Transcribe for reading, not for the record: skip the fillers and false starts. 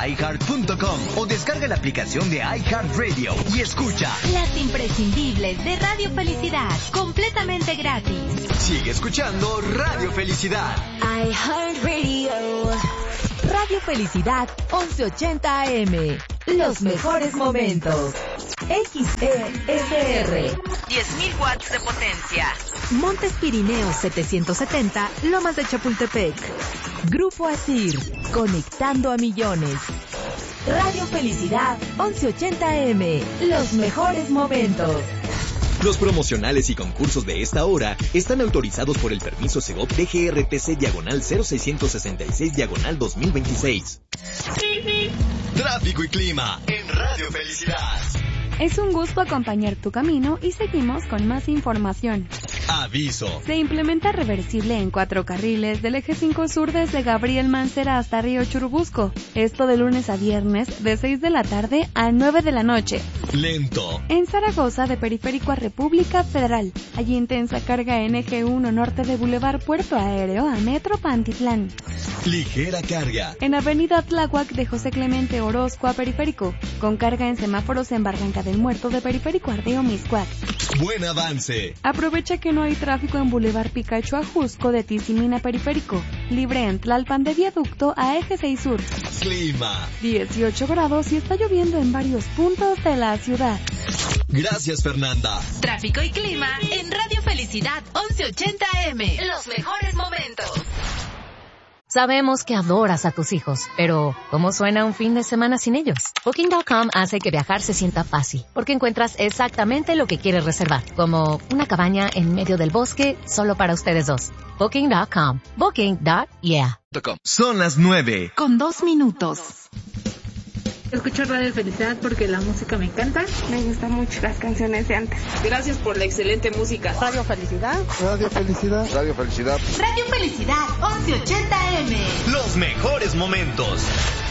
iHeart.com o descarga la aplicación de iHeartRadio y escucha las imprescindibles de Radio Felicidad, completamente gratis. Sigue escuchando Radio Felicidad. iHeartRadio. Radio Felicidad 1180 AM. Los mejores momentos. XESR. 10.000 watts de potencia. Montes Pirineos 770, Lomas de Chapultepec. Grupo Asir, conectando a millones. Radio Felicidad 1180 AM. Los mejores momentos. Los promocionales y concursos de esta hora están autorizados por el permiso Segov DGRTC/066/2026. Tráfico y clima en Radio Felicidad. Es un gusto acompañar tu camino y seguimos con más información. Aviso. Se implementa reversible en 4 carriles del eje 5 sur desde Gabriel Mancera hasta Río Churubusco. Esto de lunes a viernes de 6 de la tarde a 9 de la noche. Lento. En Zaragoza de Periférico a República Federal. Hay intensa carga en eje 1 norte de Boulevard Puerto Aéreo a Metro Pantitlán. Ligera carga. En Avenida Tláhuac de José Clemente Orozco a Periférico. Con carga en semáforos en Barranca del Muerto de Periférico a Río Miscuac. Buen avance. Aprovecha que no hay tráfico en Boulevard Picacho a Jusco de Tizimín a Periférico. Libre en Tlalpan de Viaducto a Eje 6 Sur. Clima. 18 grados y está lloviendo en varios puntos de la ciudad. Gracias, Fernanda. Tráfico y clima en Radio Felicidad 1180 AM. Los mejores momentos. Sabemos que adoras a tus hijos, pero ¿cómo suena un fin de semana sin ellos? Booking.com hace que viajar se sienta fácil, porque encuentras exactamente lo que quieres reservar, como una cabaña en medio del bosque solo para ustedes dos. Booking.com. Booking.yeah. Son las 9. Con 2 minutos. Escucho Radio Felicidad porque la música me encanta. Me gustan mucho las canciones de antes. Gracias por la excelente música. Radio Felicidad. Radio Felicidad. Radio Felicidad. Radio Felicidad 1180 AM. Los mejores momentos.